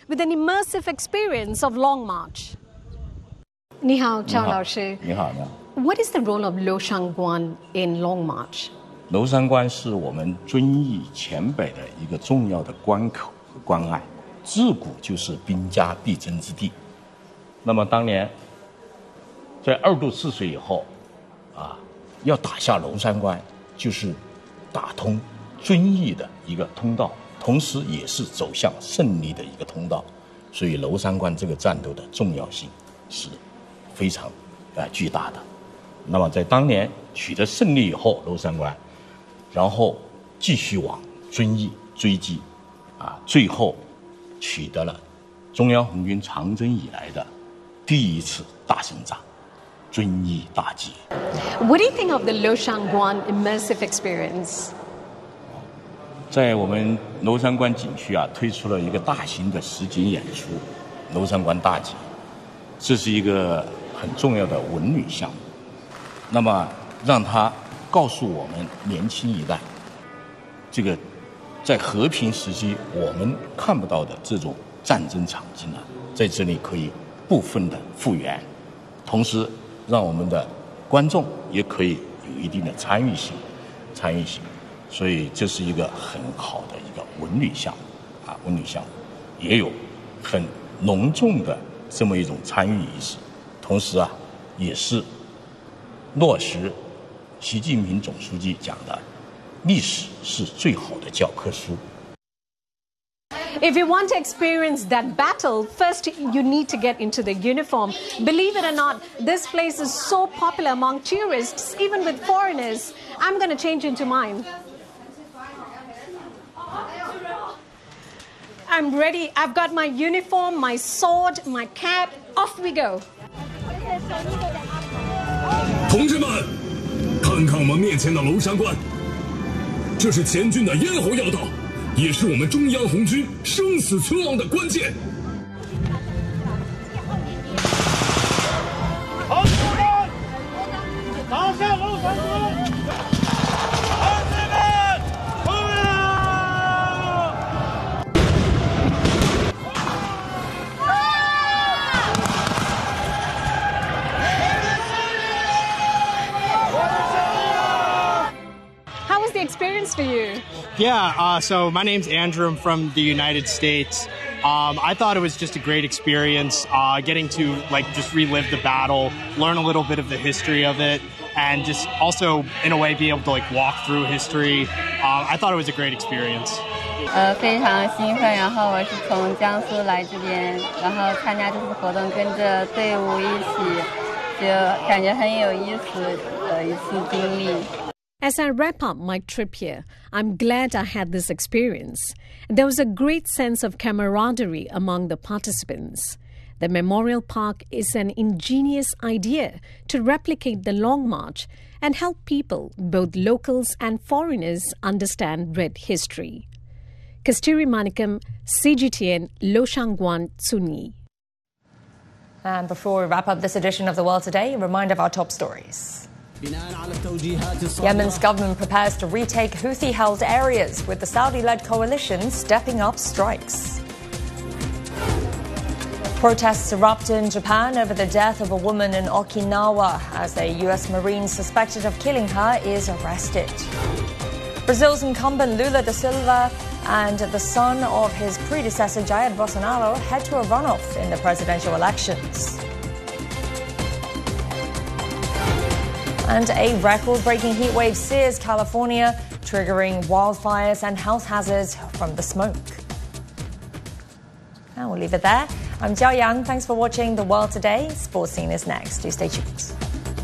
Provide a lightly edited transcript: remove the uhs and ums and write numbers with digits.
with an immersive experience of Long March. 你好，赵老师。 你好，你好。 What is the role of Lo Shangguan in Long March? 娄山关是我们遵义黔北的一个重要的关口和关隘，自古就是兵家必争之地。那么当年在2度治水以后，要打下娄山关，就是打通遵义的一个通道，同时也是走向胜利的一个通道。所以娄山关这个战斗的重要性是非常巨大的。那么在当年取得胜利以后，娄山关，然后继续往遵义追击，最后取得了中央红军长征以来的第一次大胜仗——遵义大捷。 What do you think of the Lo Shangguan immersive experience? 在我们娄山关景区推出了一个大型的实景演出——娄山关大捷，这是一个很重要的文旅项目。那么让它告诉我们年轻一代，这个在和平时期我们看不到的这种战争场景在这里可以部分的复原，同时让我们的观众也可以有一定的参与性，所以这是一个很好的一个文旅项目文旅项目也有很浓重的这么一种参与意识，同时也是落实习近平总书记讲的，历史是最好的教科书。 If you want to experience that battle, first you need to get into the uniform. Believe it or not, this place is so popular among tourists, even with foreigners. I'm going to change into mine. I'm ready. I've got my uniform, my sword, my cap. Off we go. 同志们，看看我们面前的娄山关，这是前军的咽喉要道，也是我们中央红军生死存亡的关键。同志们，打下娄山关！同志们，冲啊！ How was the experience for you? Yeah, so my name's Andrew. I'm from the United States. I thought it was just a great experience, getting to just relive the battle, learn a little bit of the history of it, and just also in a way be able to walk through history. I thought it was a great experience. 非常兴奋，然后我是从江苏来这边，然后参加这次活动，跟着队伍一起，就感觉很有意思的一次经历。 As I wrap up my trip here, I'm glad I had this experience. There was a great sense of camaraderie among the participants. The Memorial Park is an ingenious idea to replicate the Long March and help people, both locals and foreigners, understand Red history. Kasturi Manikam, CGTN, Lo Shangguan, Zunyi. And before we wrap up this edition of The World Today, a reminder of our top stories. Yemen's government prepares to retake Houthi-held areas, with the Saudi-led coalition stepping up strikes. Protests erupt in Japan over the death of a woman in Okinawa as a U.S. Marine suspected of killing her is arrested. Brazil's incumbent Lula da Silva and the son of his predecessor Jair Bolsonaro head to a runoff in the presidential elections. And a record-breaking heatwave sears California, triggering wildfires and health hazards from the smoke. And we'll leave it there. I'm Jiao Yang. Thanks for watching The World Today. Sports Scene is next. Do stay tuned.